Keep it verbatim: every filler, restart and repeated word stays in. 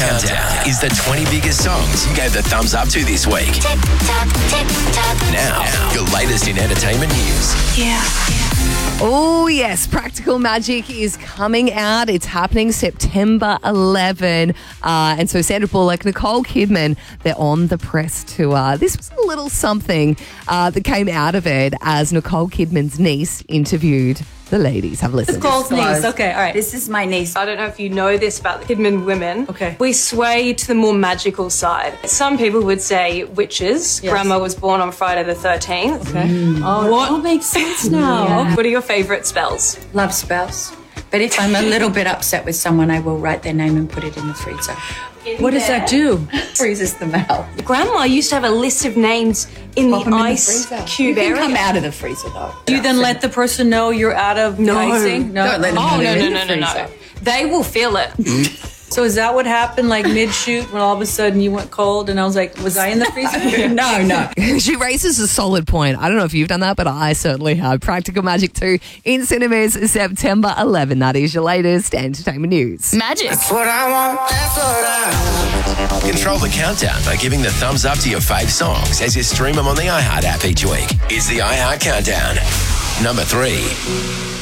Countdown is the twenty biggest songs you gave the thumbs up to this week. Tick tock, tick tock. Now, your latest in entertainment news. Yeah. Oh, yes. Practical Magic is coming out. It's happening September eleventh. Uh, and so Sandra Bullock, Nicole Kidman, they're on the press tour. This was a little something uh, that came out of it as Nicole Kidman's niece interviewed the ladies. Have a listen. Nicole's niece. Okay, all right. This is my niece. I don't know if you know this about the Kidman women. Okay. We sway to the more magical side. Some people would say witches. Yes. Grandma was born on Friday the thirteenth. Okay. Oh, What? it all makes sense now. Yeah. What are your favourite spells? Love spells. But if I'm a little bit upset with someone, I will write their name and put it in the freezer. What does that do? Freezes them out. Grandma used to have a list of names in Pop the 'em in ice freezer. cube you can area. come out of the freezer though. Do you then let the person know you're out of No. icing? Don't let them Oh, put no, it no, in no, the no, no. freezer. They will feel it. So is that what happened, like mid-shoot, when all of a sudden you went cold and I was like, was I in the freezer? No, no. She raises a solid point. I don't know if you've done that, but I certainly have. Practical Magic two in cinemas September eleventh. That is your latest entertainment news. Magic. What I want, that's what I want. Control the countdown by giving the thumbs up to your fave songs as you stream them on the iHeart app each week. It's the iHeart Countdown. Number three.